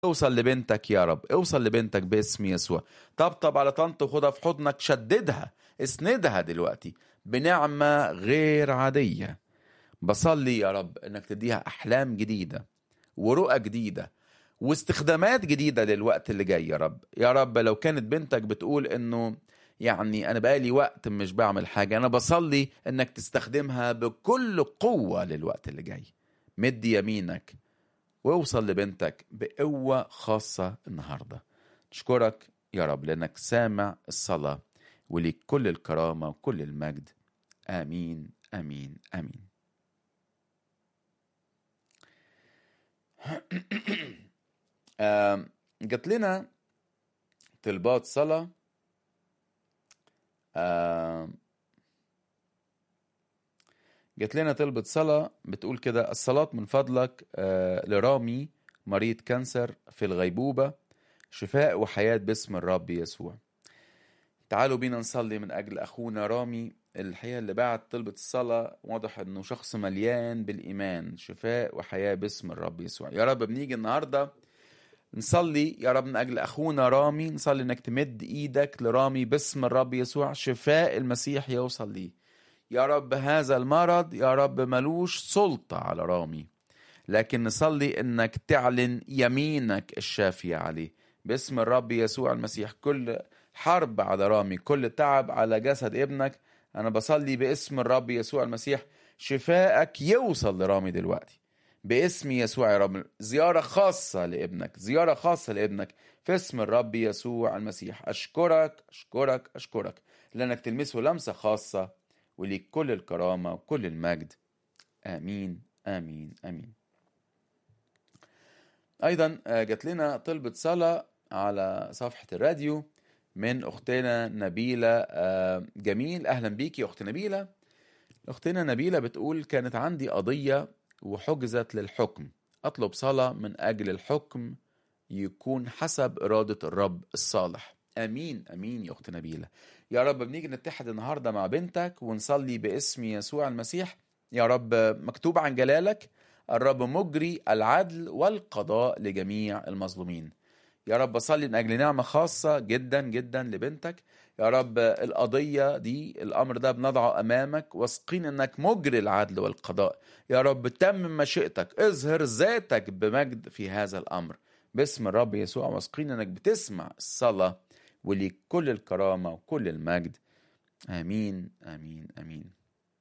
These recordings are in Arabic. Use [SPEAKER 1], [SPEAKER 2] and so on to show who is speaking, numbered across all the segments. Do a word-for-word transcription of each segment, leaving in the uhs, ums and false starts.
[SPEAKER 1] اوصل لبنتك يا رب، اوصل لبنتك باسم يسوع. طبطب على طنط وخدها في حضنك، شددها، اسندها دلوقتي بنعمة غير عادية. بصلي يا رب انك تديها احلام جديدة ورؤى جديدة واستخدامات جديدة للوقت اللي جاي يا رب. يا رب لو كانت بنتك بتقول انه يعني انا بقالي وقت مش بعمل حاجة، انا بصلي انك تستخدمها بكل قوة للوقت اللي جاي. مد يمينك واوصل لبنتك بقوة خاصة النهاردة. نشكرك يا رب لأنك سامع الصلاة، وليك كل الكرامة وكل المجد. آمين آمين آمين. آم، جات لنا طلبات صلاة. آم، جات لنا طلبة صلاة بتقول كده: الصلاة من فضلك آه، لرامي مريض كانسر في الغيبوبة، شفاء وحياة باسم الرب يسوع. تعالوا بينا نصلي من أجل أخونا رامي. الحقيقة اللي بعت طلبة الصلاة واضح أنه شخص مليان بالإيمان، شفاء وحياة باسم الرب يسوع. يا رب بنيجي النهاردة نصلي يا رب من أجل أخونا رامي، نصلي أنك تمد إيدك لرامي باسم الرب يسوع، شفاء المسيح يوصل ليه. يا رب هذا المرض يا رب ملوش سلطة على رامي، لكن نصلي أنك تعلن يمينك الشافية عليه باسم الرب يسوع المسيح. كل حرب على رامي، كل تعب على جسد ابنك، أنا بصلي باسم الرب يسوع المسيح شفائك يوصل لرامي دلوقتي باسم يسوع. يا رب زيارة خاصة لابنك، زيارة خاصة لابنك في اسم الرب يسوع المسيح. أشكرك أشكرك أشكرك لأنك تلمسه لمسة خاصة، وليك كل الكرامة وكل المجد. آمين آمين آمين. أيضا جات لنا طلبة صلاة على صفحة الراديو من أختنا نبيلة جميل. أهلا بيك يا أخت نبيلة. أختنا نبيلة بتقول: كانت عندي قضية وحجزت للحكم، أطلب صلاة من أجل الحكم يكون حسب إرادة الرب الصالح. أمين أمين يا أخت نبيلة. يا رب بنيجي نتحد النهاردة مع بنتك ونصلي باسم يسوع المسيح. يا رب مكتوب عن جلالك: الرب مجري العدل والقضاء لجميع المظلومين. يا رب أصلي من أجل نعمة خاصة جدا جدا لبنتك. يا رب القضية دي، الأمر ده بنضعه أمامك، واثقين أنك مجري العدل والقضاء. يا رب تمم مشيئتك، اظهر ذاتك بمجد في هذا الأمر باسم الرب يسوع، واثقين أنك بتسمع الصلاة، وليك كل الكرامة وكل المجد. آمين آمين آمين.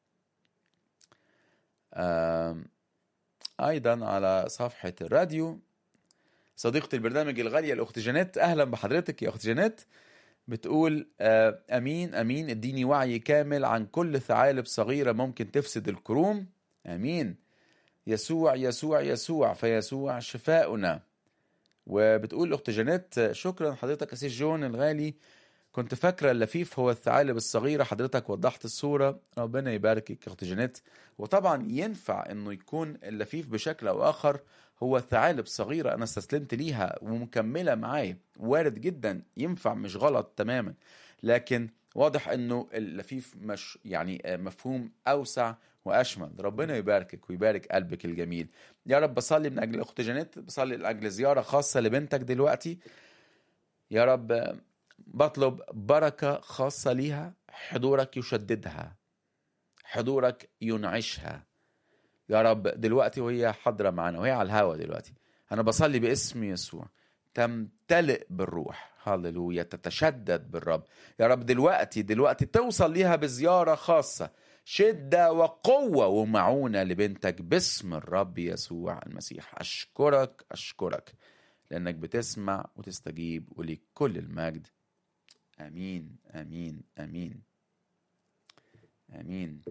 [SPEAKER 1] آم أيضا على صفحة الراديو صديقة البرنامج الغالية الأخت جانيت، أهلا بحضرتك يا أخت جانيت، بتقول: أمين أمين، اديني وعي كامل عن كل ثعالب صغيرة ممكن تفسد الكروم. أمين. يسوع يسوع يسوع فيسوع شفاؤنا. وبتقول أخت جانيت: شكرا حضرتك أسيس جون الغالي، كنت فاكرة اللفيف هو الثعالب الصغيرة، حضرتك وضحت الصورة، ربنا يباركك يا أخت جانيت. وطبعا ينفع أنه يكون اللفيف بشكل أو آخر هو ثعالب صغيرة أنا استسلمت ليها ومكملة معايا، وارد جدا، ينفع، مش غلط تماما، لكن واضح أنه اللفيف مش يعني مفهوم أوسع وأشمل. ربنا يباركك ويبارك قلبك الجميل. يا رب بصلي من أجل أخت جانيت، بصلي من أجل زيارة خاصة لبنتك دلوقتي. يا رب بطلب بركة خاصة ليها، حضورك يشددها، حضورك ينعشها يا رب دلوقتي وهي حاضرة معنا وهي على الهوا دلوقتي. أنا بصلي باسم يسوع تمتلئ بالروح، هاللويا، تتشدد بالرب يا رب دلوقتي دلوقتي توصل ليها بزيارة خاصة، شدة وقوة ومعونة لبنتك باسم الرب يسوع المسيح. أشكرك أشكرك لأنك بتسمع وتستجيب، وليك كل المجد. آمين آمين آمين آمين.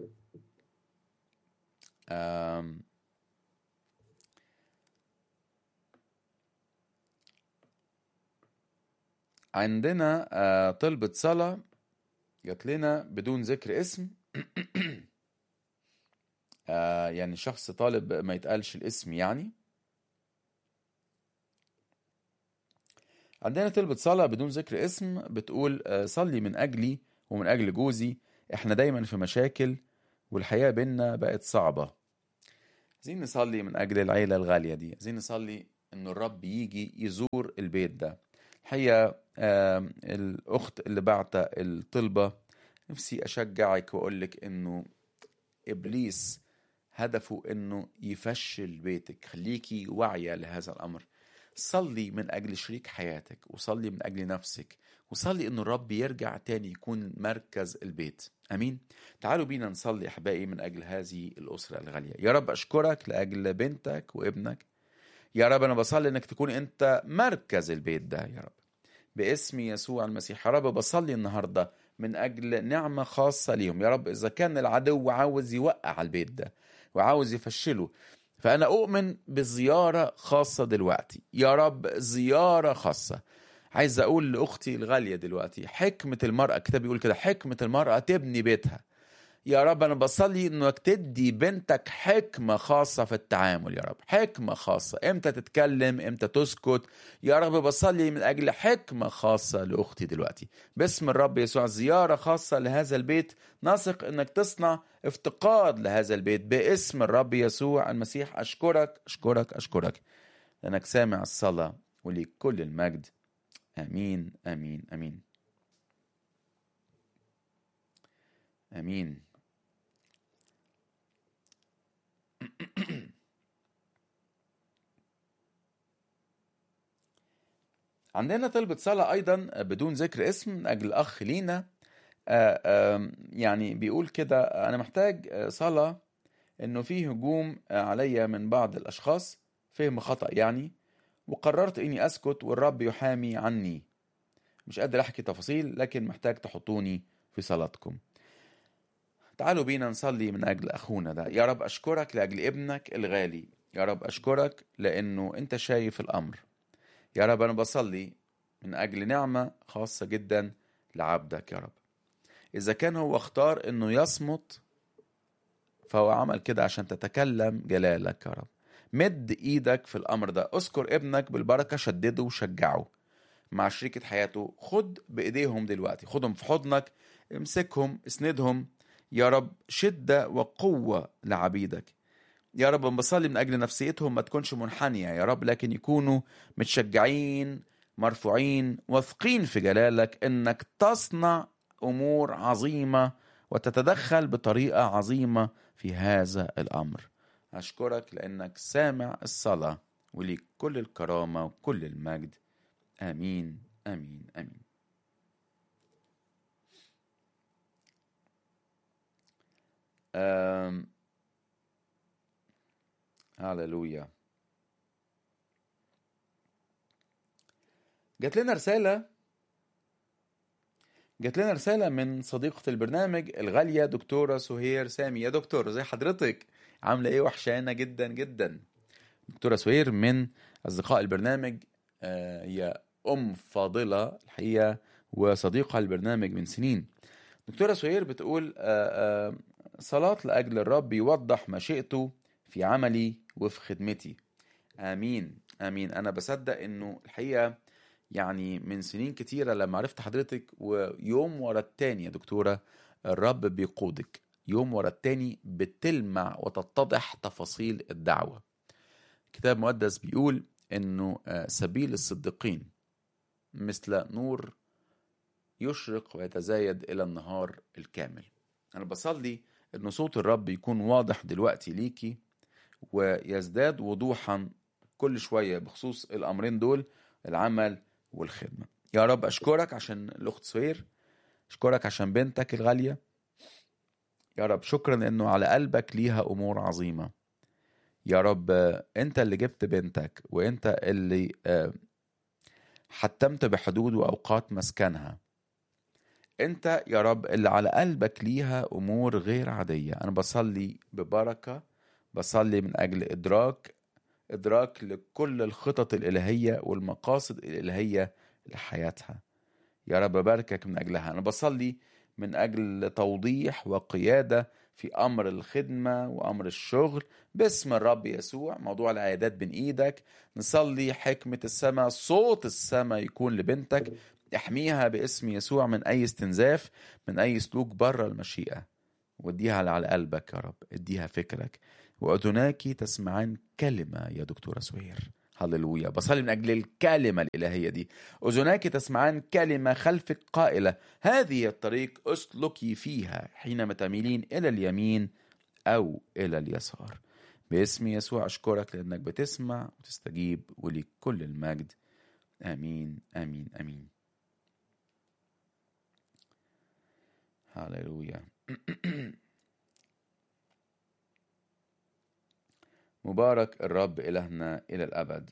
[SPEAKER 1] آم عندنا آه طلبة صلاة جات لنا بدون ذكر اسم. آه يعني شخص طالب ما يتقالش الاسم يعني. عندنا طلبة صلاة بدون ذكر اسم بتقول: آه صلي من أجلي ومن أجل جوزي، احنا دايما في مشاكل والحياة بينا بقت صعبة. عايزين نصلي من أجل العيلة الغالية دي، عايزين نصلي إن الرب يجي يزور البيت ده. الحقيقة آم، الأخت اللي بعت الطلبة، نفسي أشجعك وأقولك إنه إبليس هدفه إنه يفشل بيتك. خليكي واعية لهذا الأمر. صلي من أجل شريك حياتك، وصلي من أجل نفسك، وصلي إنه الرب يرجع تاني يكون مركز البيت. أمين. تعالوا بينا نصلي أحبائي من أجل هذه الأسرة الغالية. يا رب أشكرك لأجل بنتك وابنك. يا رب أنا بصلي إنك تكون أنت مركز البيت ده يا رب، باسم يسوع المسيح. يا رب بصلي النهاردة من أجل نعمة خاصة ليهم يا رب. إذا كان العدو عاوز يوقع البيت ده وعاوز يفشله، فأنا أؤمن بزيارة خاصة دلوقتي يا رب، زيارة خاصة. عايز أقول لأختي الغالية دلوقتي، حكمة المرأة، الكتاب بيقول كده، حكمة المرأة تبني بيتها. يا رب أنا بصلي إنك تدي بنتك حكمة خاصة في التعامل يا رب، حكمة خاصة إمتى تتكلم إمتى تسكت. يا رب بصلي من أجل حكمة خاصة لأختي دلوقتي باسم الرب يسوع. زيارة خاصة لهذا البيت، نثق إنك تصنع افتقاد لهذا البيت باسم الرب يسوع المسيح. أشكرك أشكرك أشكرك لأنك سامع الصلاة، وليك كل المجد. آمين آمين آمين آمين. عندنا طلبة صلاة أيضا بدون ذكر اسم من أجل أخ لينا. آه، آم، يعني بيقول كده، أنا محتاج آه، صلاة إنه في هجوم آه، عليا من بعض الأشخاص، فهم خطأ يعني، وقررت إني أسكت والرب يحامي عني. مش قادر أحكي تفاصيل لكن محتاج تحطوني في صلاتكم. تعالوا بينا نصلي من أجل أخونا ده. يا رب أشكرك لأجل ابنك الغالي. يا رب أشكرك لأنه أنت شايف الأمر. يا رب أنا بصلي من أجل نعمة خاصة جدا لعبدك يا رب. إذا كان هو اختار إنه يصمت، فهو عمل كده عشان تتكلم جلالك يا رب. مد إيدك في الأمر ده، أذكر ابنك بالبركة، شدده وشجعه مع شريكة حياته. خد بإيديهم دلوقتي، خدهم في حضنك، امسكهم، اسندهم يا رب. شدة وقوة لعبيدك يا رب. بصلي من أجل نفسيتهم ما تكونش منحنية يا رب، لكن يكونوا متشجعين، مرفوعين، واثقين في جلالك إنك تصنع أمور عظيمة وتتدخل بطريقة عظيمة في هذا الأمر. أشكرك لأنك سامع الصلاة، وليك كل الكرامة وكل المجد. آمين آمين آمين. آم. هاللويا. جات لنا رسالة جات لنا رسالة من صديقة البرنامج الغالية دكتورة سهير سامي. يا دكتور زي حضرتك، عاملة ايه؟ وحشانة جدا جدا. دكتورة سهير من أصدقاء البرنامج، آه، هي أم فاضلة الحقيقة وصديقة البرنامج من سنين. دكتورة سهير بتقول آه، آه، صلاة لأجل الرب يوضح مشيئته في عملي وفي خدمتي. آمين آمين. أنا بصدق إنه الحقيقة يعني من سنين كتيرة لما عرفت حضرتك، ويوم ورا التاني يا دكتورة الرب بيقودك، يوم ورا التاني بتلمع وتتضح تفاصيل الدعوة. كتاب مقدس بيقول إنه سبيل الصديقين مثل نور يشرق ويتزايد إلى النهار الكامل. أنا بصلي إن صوت الرب يكون واضح دلوقتي ليكي، ويزداد وضوحا كل شوية بخصوص الأمرين دول، العمل والخدمة. يا رب أشكرك عشان الأخت سهير، أشكرك عشان بنتك الغالية يا رب. شكرا إنه على قلبك ليها أمور عظيمة يا رب. أنت اللي جبت بنتك، وأنت اللي حتمت بحدود وأوقات مسكنها. أنت يا رب اللي على قلبك ليها أمور غير عادية. أنا بصلي ببركة، بصلي من أجل إدراك إدراك لكل الخطط الإلهية والمقاصد الإلهية لحياتها يا رب. باركك من أجلها. أنا بصلي من أجل توضيح وقيادة في أمر الخدمة وأمر الشغل باسم الرب يسوع. موضوع العيادات بين إيدك، نصلي حكمة السماء، صوت السماء يكون لبنتك. احميها باسم يسوع من أي استنزاف، من أي سلوك بره المشيئة، واديها على قلبك يا رب. اديها فكرك، وأذناك تسمعان كلمة يا دكتورة سهير. هللويا. بصلي من أجل الكلمة الإلهية دي. أذناك تسمعان كلمة خلفك قائلة هذه الطريق اسلكي فيها حينما تميلين إلى اليمين أو إلى اليسار. باسم يسوع أشكرك لأنك بتسمع وتستجيب، وليك كل المجد. آمين آمين آمين. هللويا. مبارك الرب إلهنا إلى الأبد.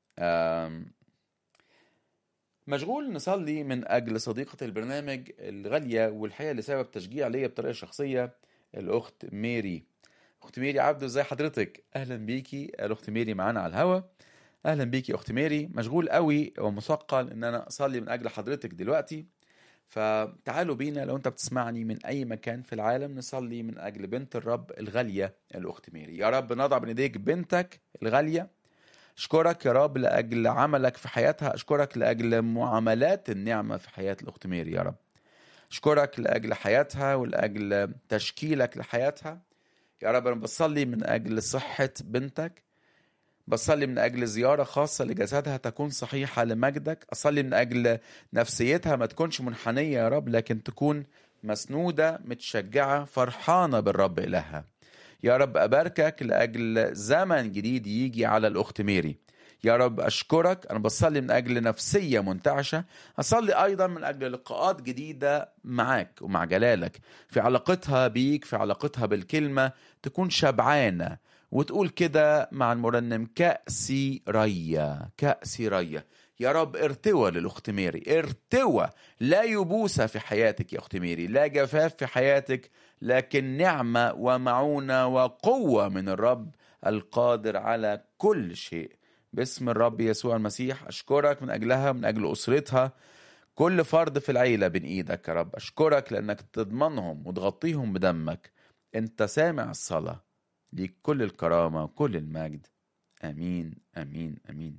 [SPEAKER 1] مشغول نصلي من أجل صديقة البرنامج الغالية والحقيقة لسبب تشجيع ليا بطريقة شخصية، الأخت ميري. أخت ميري عبده، ازاي حضرتك؟ أهلا بيكي الأخت ميري معانا على الهوا. أهلا بيكي أخت ميري. مشغول قوي ومثقل إن أنا أصلي من أجل حضرتك دلوقتي، فتعالوا بينا لو أنت بتسمعني من أي مكان في العالم نصلي من أجل بنت الرب الغالية الأخت ميري. يا رب نضع بين يديك بنتك الغالية. أشكرك يا رب لأجل عملك في حياتها، أشكرك لأجل معاملات النعمة في حياة الأخت ميري يا رب. أشكرك لأجل حياتها ولأجل تشكيلك لحياتها يا رب. أنا بصلي من أجل صحة بنتك، بصلي من أجل زيارة خاصة لجسدها تكون صحيحة لمجدك. أصلي من أجل نفسيتها ما تكونش منحنية يا رب، لكن تكون مسنودة متشجعة فرحانة بالرب إلهها يا رب. أباركك لأجل زمن جديد يجي على الأخت ميري يا رب. أشكرك. أنا بصلي من أجل نفسية منتعشة. أصلي أيضا من أجل لقاءات جديدة معاك ومع جلالك في علاقتها بيك، في علاقتها بالكلمة، تكون شبعانة وتقول كده مع المرنم كأسي ريا كأسي ريا يا رب. ارتوى للأخت ميري، ارتوى، لا يبوسة في حياتك يا أخت ميري، لا جفاف في حياتك، لكن نعمة ومعونة وقوة من الرب القادر على كل شيء. باسم الرب يسوع المسيح أشكرك من أجلها، من أجل أسرتها، كل فرد في العيلة بين إيدك يا رب. أشكرك لأنك تضمنهم وتغطيهم بدمك. أنت سامع الصلاة، ليك كل الكرامة وكل المجد. آمين آمين آمين.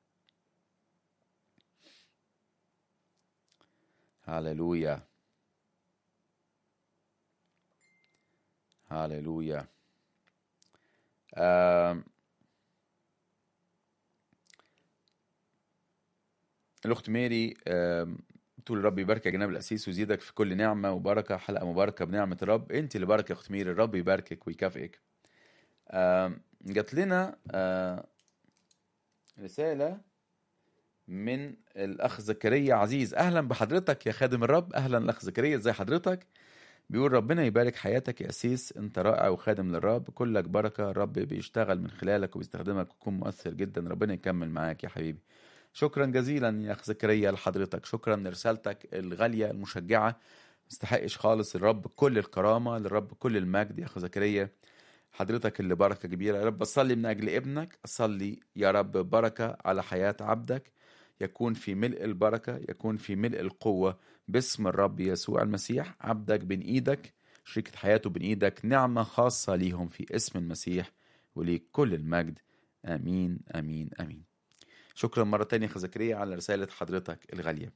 [SPEAKER 1] هاليلويا هاليلويا. آه الأخت ميري آه تقول الرب يبارك يا جناب الأسيس ويزيدك في كل نعمة وبركة. حلقة مباركة بنعمة الرب. أنت اللي بارك يا أخت ميري، الرب يباركك ويكافئك. آه جات لنا آه رسالة من الأخ زكريا عزيز. أهلا بحضرتك يا خادم الرب. أهلا الأخ زكريا، ازاي حضرتك؟ بيقول ربنا يبارك حياتك يا أسيس، أنت رائع وخادم للرب، كلك بركة، الرب بيشتغل من خلالك وبيستخدمك ويكون مؤثر جدا. ربنا يكمل معاك يا حبيبي. شكرا جزيلا يا أخ زكريا لحضرتك، شكرا لرسالتك الغالية المشجعة. مستحقش خالص الرب كل الكرامة، للرب كل المجد يا أخ زكريا. حضرتك اللي بركة كبيرة يا رب. أصلي من أجل ابنك، أصلي يا رب بركة على حياة عبدك، يكون في ملء البركة، يكون في ملء القوة باسم الرب يسوع المسيح. عبدك بين إيدك، شركة حياته بين إيدك، نعمة خاصة ليهم في اسم المسيح، وليك كل المجد. آمين آمين آمين. شكرا مرة تانية أخي زكريا على رسالة حضرتك الغالية.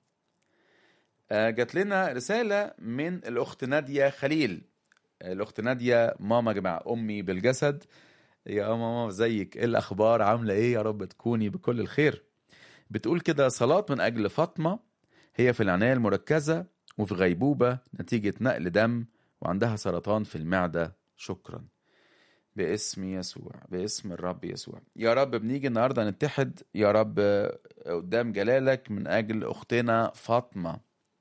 [SPEAKER 1] آه جات لنا رسالة من الأخت نادية خليل. الأخت نادية ماما جماعة أمي بالجسد. يا ماما زيك، إيه الأخبار؟ عاملة إيه؟ يا رب تكوني بكل الخير. بتقول كده صلاة من أجل فاطمة، هي في العناية المركزة وفي غيبوبة نتيجة نقل دم وعندها سرطان في المعدة. شكرا باسم يسوع، باسم الرب يسوع. يا رب بنيجي النهاردة نتحد يا رب قدام جلالك من أجل أختنا فاطمة.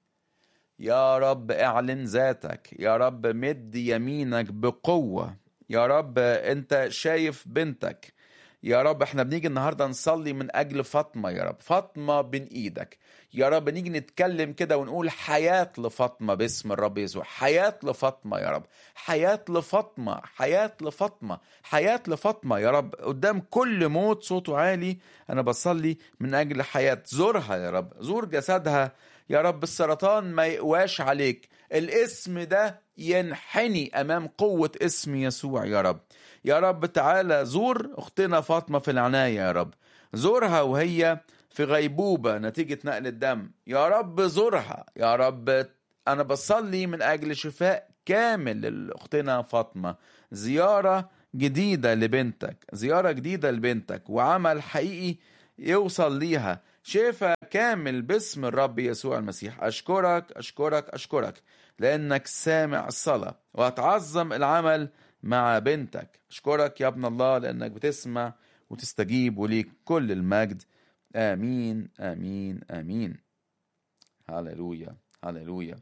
[SPEAKER 1] يا رب اعلن ذاتك، يا رب مد يمينك بقوة. يا رب انت شايف بنتك. يا رب احنا بنيجي النهاردة نصلي من أجل فاطمة يا رب. فاطمة بين إيدك يا رب. نيجي نتكلم كده ونقول حياة لفاطمة باسم الرب يسوع. حياة لفاطمة يا رب، حياة لفاطمة، حياة لفاطمة، حياة لفاطمة يا رب. قدام كل موت صوته عالي أنا بصلي من أجل حياة. زورها يا رب، زور جسدها يا رب. السرطان ما يقواش عليك، الاسم ده ينحني أمام قوة اسم يسوع يا رب. يا رب تعالى زور أختنا فاطمة في العناية يا رب. زورها وهي في غيبوبة نتيجة نقل الدم يا رب. زورها يا رب. أنا بصلي من أجل شفاء كامل لأختنا فاطمة. زيارة جديدة لبنتك، زيارة جديدة لبنتك، وعمل حقيقي يوصل ليها، شفاء كامل باسم الرب يسوع المسيح. أشكرك أشكرك أشكرك لأنك سامع الصلاة وهتعظم العمل مع بنتك. أشكرك يا ابن الله لأنك بتسمع وتستجيب، وليك كل المجد. آمين آمين آمين. هاللويا هاللويا.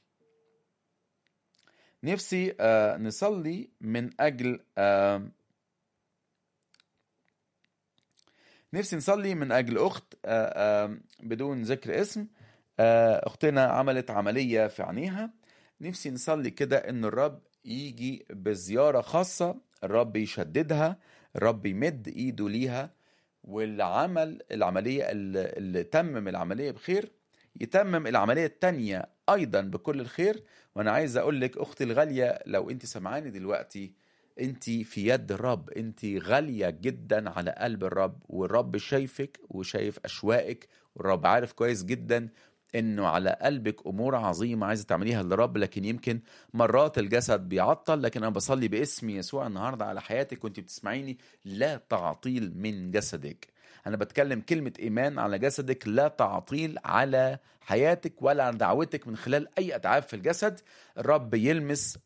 [SPEAKER 1] نفسي آه نصلي من أجل آه نفسي نصلي من أجل أخت آه آه بدون ذكر اسم. آه أختنا عملت عملية في عينيها. نفسي نصلي كده إن الرب يجي بزيارة خاصة، الرب يشددها، الرب يمد إيده ليها، والعمل العملية اللي, اللي تمم العملية بخير يتمم العملية التانية أيضا بكل الخير. وأنا عايز أقول لك أختي الغالية، لو أنت سمعاني دلوقتي، أنت في يد الرب، أنت غالية جدا على قلب الرب، والرب شايفك وشايف أشواقك، والرب عارف كويس جدا انه على قلبك امور عظيمه عايزه تعمليها للرب، لكن يمكن مرات الجسد بيعطل. لكن انا بصلي باسم يسوع النهارده على حياتك وانت بتسمعيني، لا تعطيل من جسدك. انا بتكلم كلمه ايمان على جسدك، لا تعطيل على حياتك ولا على دعوتك من خلال اي اتعاب في الجسد. الرب يلمس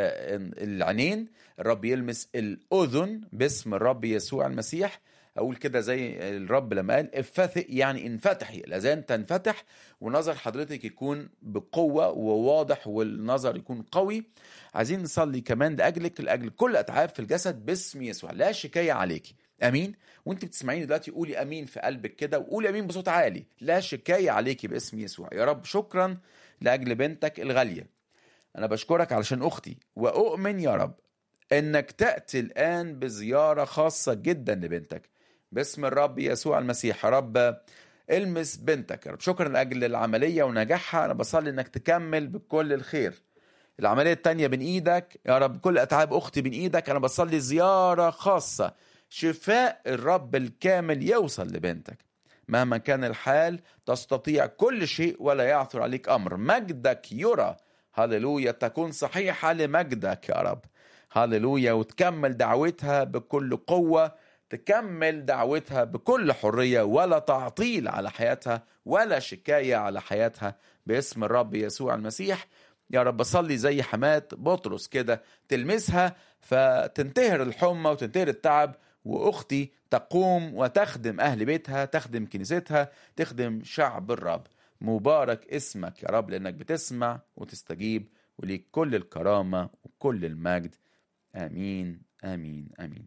[SPEAKER 1] العينين، الرب يلمس الاذن باسم الرب يسوع المسيح. اقول كده زي الرب لما قال افتثق، يعني انفتحي، الاذان تنفتح ونظر حضرتك يكون بقوه وواضح والنظر يكون قوي. عايزين نصلي كمان لاجلك، لاجل كل اتعاب في الجسد باسم يسوع، لا شكايه عليكي. امين. وانت بتسمعيني دلوقتي قولي امين في قلبك كده، وقولي امين بصوت عالي، لا شكايه عليكي باسم يسوع. يا رب شكرا لاجل بنتك الغاليه، انا بشكرك علشان اختي، واؤمن يا رب انك تأتي الان بزياره خاصه جدا لبنتك باسم الرب يسوع المسيح. يا رب المس بنتك يا رب. شكرا لاجل العمليه ونجاحها، انا بصلي انك تكمل بكل الخير. العمليه التانيه بين ايدك يا رب، كل اتعاب اختي بين ايدك. انا بصلي زياره خاصه، شفاء الرب الكامل يوصل لبنتك. مهما كان الحال تستطيع كل شيء ولا يعثر عليك امر. مجدك يرى، هللويا، تكون صحيحه لمجدك يا رب. هللويا. وتكمل دعوتها بكل قوه، تكمل دعوتها بكل حرية، ولا تعطيل على حياتها ولا شكاية على حياتها باسم الرب يسوع المسيح. يا رب صلي زي حماة بطرس كده، تلمسها فتنتهر الحمى وتنتهر التعب، وأختي تقوم وتخدم أهل بيتها، تخدم كنيستها، تخدم شعب الرب. مبارك اسمك يا رب لأنك بتسمع وتستجيب، وليك كل الكرامة وكل المجد. آمين آمين آمين.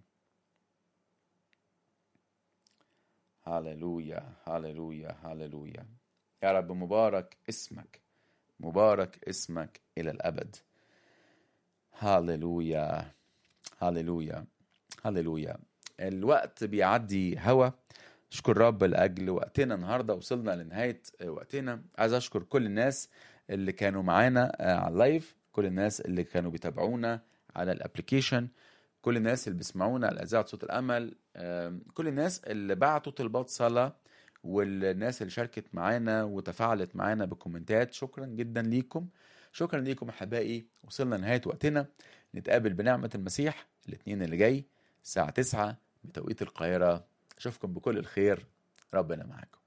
[SPEAKER 1] هاللويا هاللويا هاللويا. يا رب مبارك اسمك، مبارك اسمك إلى الأبد. هاللويا هاللويا هاللويا. الوقت بيعدي هوا. اشكر رب لأجل وقتنا النهاردة، وصلنا لنهاية وقتنا. عايز أشكر كل الناس اللي كانوا معانا على اللايف، كل الناس اللي كانوا بيتابعونا على الابليكيشن، كل الناس اللي بيسمعونا على إذاعة صوت الأمل، كل الناس اللي بعتوا طلبات صلاة، والناس اللي شاركت معانا وتفاعلت معانا بكومنتات. شكرا جدا ليكم، شكرا ليكم أحبائي. وصلنا لنهاية وقتنا. نتقابل بنعمة المسيح الاثنين اللي جاي الساعة تسعة بتوقيت القاهرة. أشوفكم بكل الخير، ربنا معاكم.